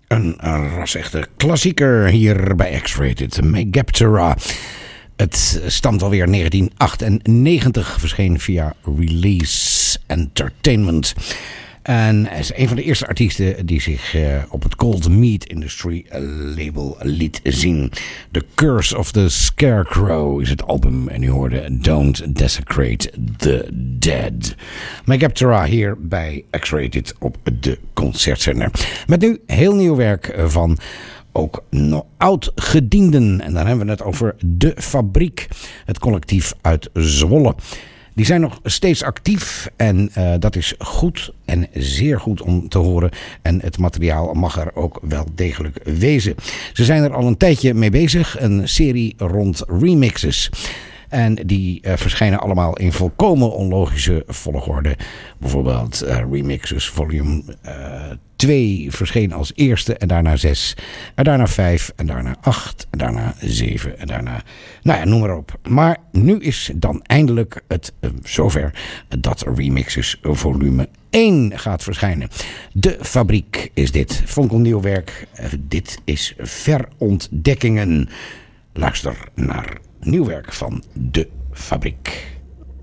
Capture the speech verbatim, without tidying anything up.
Een ras-echte klassieker hier bij X-Rated, Megaptera. Het stamt alweer negentien achtennegentig, verscheen via Release Entertainment. En hij is een van de eerste artiesten die zich uh, op het Cold Meat Industry label liet zien. The Curse of the Scarecrow is het album. En u hoorde Don't Desecrate the Dead. Megaptera hier bij X-Rated op de Concertzender. Met nu heel nieuw werk van ook nog oud-gedienden. En dan hebben we het over De Fabriek, het collectief uit Zwolle. Die zijn nog steeds actief en uh, dat is goed en zeer goed om te horen. En het materiaal mag er ook wel degelijk wezen. Ze zijn er al een tijdje mee bezig, een serie rond remixes. En die uh, verschijnen allemaal in volkomen onlogische volgorde. Bijvoorbeeld uh, Remixes volume twee verscheen als eerste en daarna zes. En daarna vijf en daarna acht en daarna zeven en daarna... Nou ja, noem maar op. Maar nu is dan eindelijk het uh, zover dat Remixes volume één gaat verschijnen. De Fabriek is dit. Fonkelnieuw werk. Uh, dit is Verontdekkingen. Luister naar nieuw werk van De Fabriek.